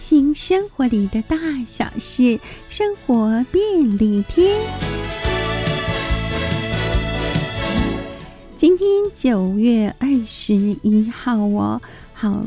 心生活里的大小事，生活便利贴。今天9月21号哦，好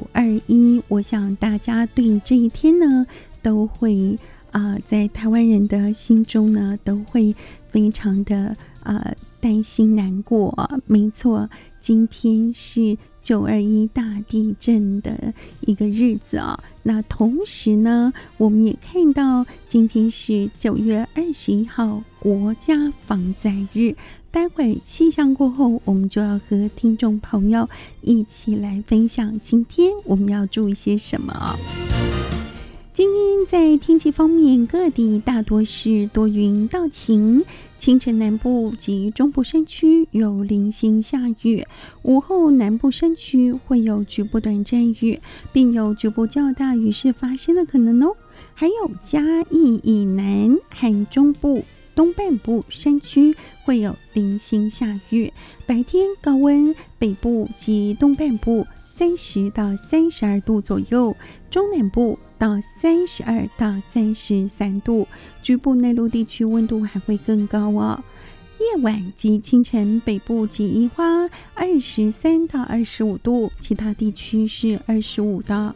921，我想大家对这一天呢，都会在台湾人的心中呢，都会非常的担心难过。没错，今天是921大地震的一个日子啊。那同时呢，我们也看到今天是9月21号国家防灾日。待会气象过后，我们就要和听众朋友一起来分享今天我们要注意些什么啊。今天在天气方面，各地大多是多云到晴，清晨南部及中部山区有零星下雨，午后南部山区会有局部短暂雨，并有局部较大雨势发生的可能哦。还有嘉义以南和中部东半部山区会有零星下雨，白天高温，北部及东半部30到32度左右，中南部到32到33度，局部内陆地区温度还会更高哦。夜晚及清晨，北部及宜花23到25度，其他地区是25到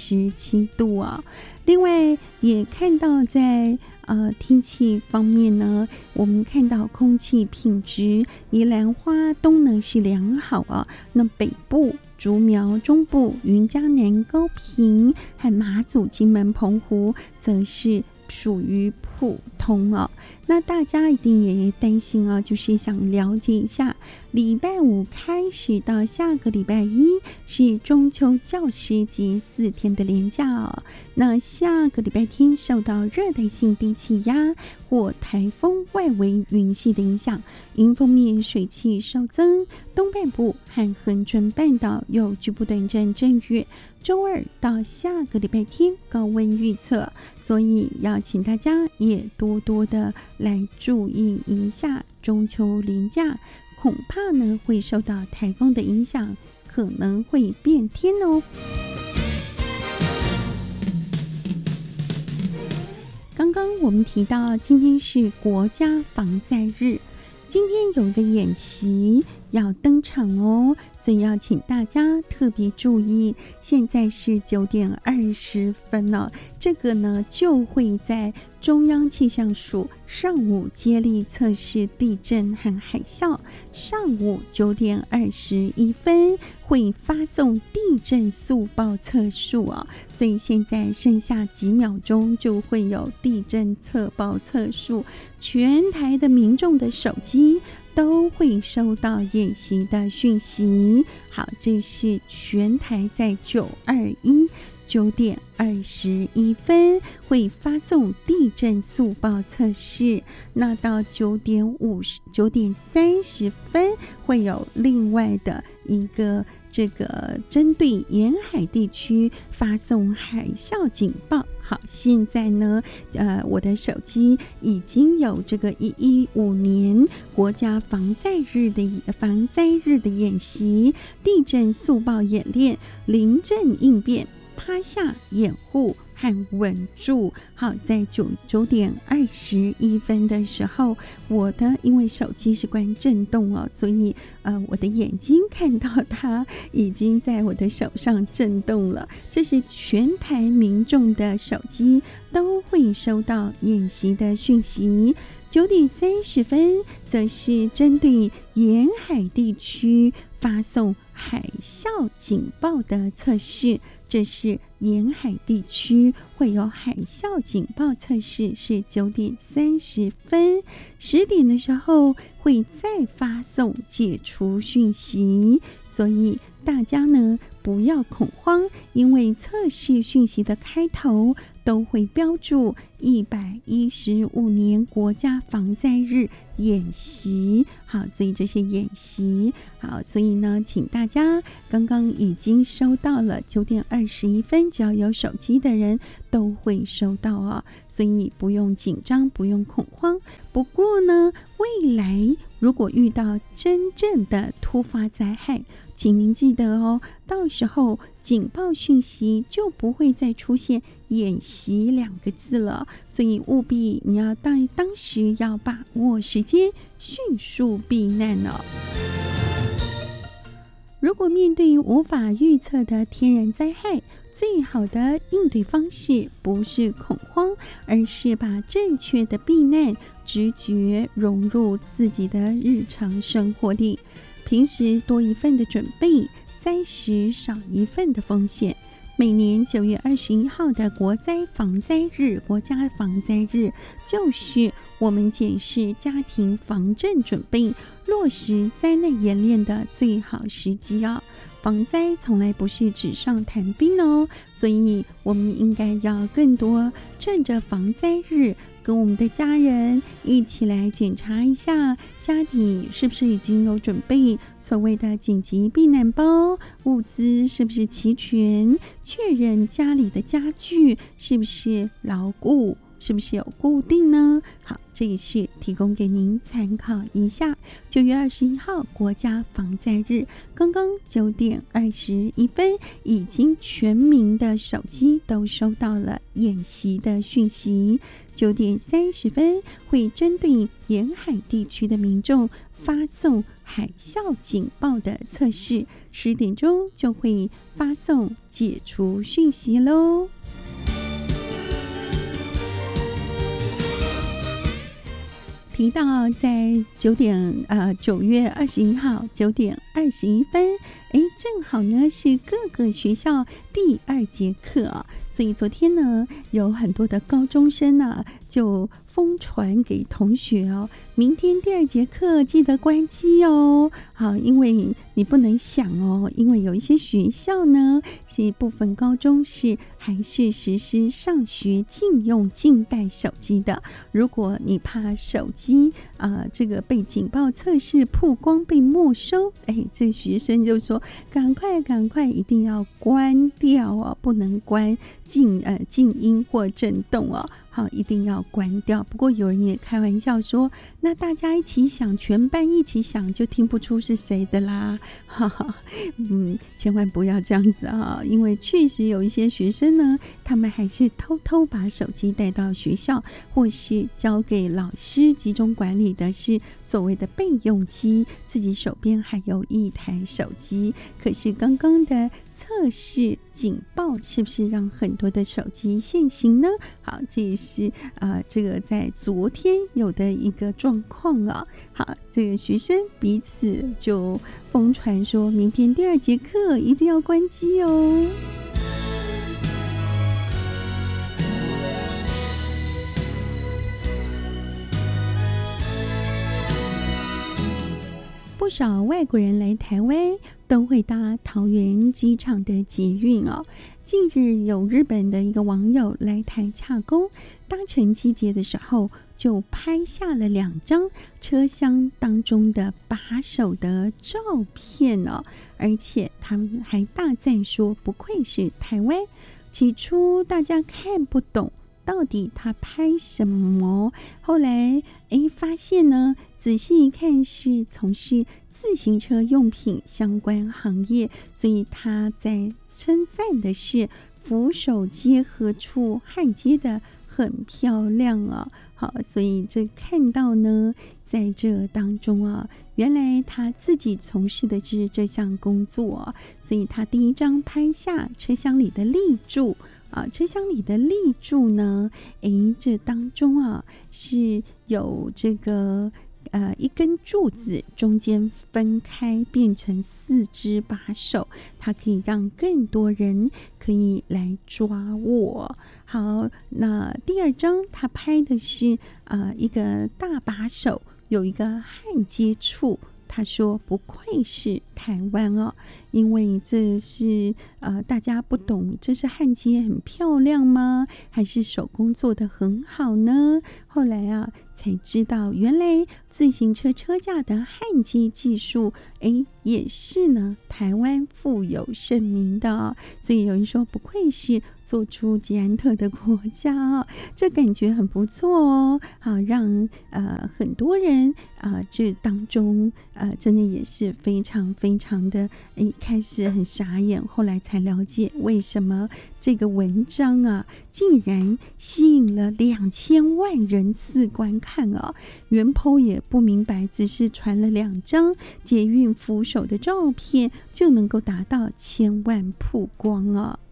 27度啊。另外也看到在天气方面呢，我们看到空气品质，宜兰花东呢是良好啊。那北部、竹苗、中部、云嘉南、高屏和马祖、金门、澎湖则是属于普通哦。那大家一定也担心啊，就是想了解一下，礼拜五开始到下个礼拜一是中秋教师节4天的连假哦。那下个礼拜天受到热带性低气压或台风外围云系的影响，迎风面水汽稍增，东半部和恒春半岛有局部短暂阵雨。周二到下个礼拜天高温预测，所以要请大家也多多的来注意一下中秋连假，恐怕呢会受到台风的影响，可能会变天哦。刚刚我们提到今天是国家防灾日，今天有一个演习要登场哦，所以要请大家特别注意。现在是9点20分了，这个呢就会在中央气象署上午接力测试地震和海啸，上午9点21分会发送地震速报测速啊，所以现在剩下几秒钟就会有地震测报测速，全台的民众的手机都会收到演习的讯息。好，这是全台在9点21分会发送地震速报测试，那到9点30分会有另外的一个这个针对沿海地区发送海啸警报。好，现在呢我的手机已经有这个115年国家防灾日的演习，地震速报演练，临阵应变，趴下掩护和稳住。好，在9点21分的时候，我的因为手机是关震动哦，所以我的眼睛看到它已经在我的手上震动了。这是全台民众的手机都会收到演习的讯息。9点30分则是针对沿海地区发送海啸警报的测试，这是沿海地区会有海啸警报测试，是9点30分。10点的时候会再发送解除讯息，所以大家呢不要恐慌，因为测试讯息的开头都会标注115年国家防灾日演习。好，所以这些演习好，所以呢请大家刚刚已经收到了9点21分，只要有手机的人都会收到啊，所以不用紧张，不用恐慌。不过呢，未来如果遇到真正的突发灾害， 请您记得哦，到时候警报讯息就不会再出现演习2个字了，所以务必你要当时要把握时间，迅速避难哦。如果面对无法预测的天然灾害，最好的应对方式不是恐慌，而是把正确的避难直觉融入自己的日常生活里。平时多一份的准备，灾时少一份的风险。每年9月21号的国家防灾日，就是我们检视家庭防震准备、落实灾难演练的最好时机哦。防灾从来不是纸上谈兵哦，所以我们应该要更多趁着防灾日，跟我们的家人一起来检查一下家里是不是已经有准备所谓的紧急避难包，物资是不是齐全，确认家里的家具是不是牢固，是不是有固定呢？好，这也是提供给您参考一下。9月21号国家防灾日，刚刚9点21分，已经全民的手机都收到了演习的讯息。9点30分会针对沿海地区的民众发送海啸警报的测试，10点钟就会发送解除讯息喽。提到在9月21号9点21分，正好呢是各个学校第2节课，所以昨天呢有很多的高中生呢就疯传给同学哦，明天第2节课记得关机哦。好，因为你不能想哦，因为有一些学校呢是部分高中是还是实施上学禁用禁带手机的。如果你怕手机这个被警报测试曝光被没收，这学生就说赶快一定要关掉哦，不能关静音或震动哦。好，一定要关掉。不过有人也开玩笑说，那大家一起响，全班一起响，就听不出是谁的啦。千万不要这样子啊，因为确实有一些学生呢，他们还是偷偷把手机带到学校，或是交给老师集中管理的是所谓的备用机，自己手边还有一台手机。可是刚刚的测试警报是不是让很多的手机现行呢？好，这也是这个在昨天有的一个状况啊。好，这个学生彼此就疯传说明天第2节课一定要关机哦。不少外国人来台湾都会搭桃园机场的捷运哦。近日有日本的一个网友来台洽公，搭乘机捷的时候就拍下了2张车厢当中的把手的照片哦，而且他们还大赞说不愧是台湾。起初大家看不懂到底他拍什么，后来发现呢，仔细一看是从事自行车用品相关行业，所以他在称赞的是扶手接合处焊接的很漂亮啊。好，所以这看到呢，在这当中啊，原来他自己从事的是这项工作，所以他第一张拍下车厢里的立柱车厢里的立柱呢，这当中是有这个一根柱子中间分开变成4只把手，它可以让更多人可以来抓握。好，那第2张他拍的是一个大把手，有一个焊接处。他说不愧是台湾哦， 因为这是大家不懂，这是焊接很漂亮吗？还是手工做得很好呢？后来啊，才知道原来自行车车架的焊接技术，也是呢台湾富有盛名的哦。所以有人说，不愧是做出捷安特的国家哦，这感觉很不错哦。好，让很多人这当中真的也是非常非常的开始很傻眼，后来才了解为什么这个文章啊竟然吸引了2000万人次观看啊。原 po 也不明白，只是传了2张捷运扶手的照片就能够达到1000万曝光啊。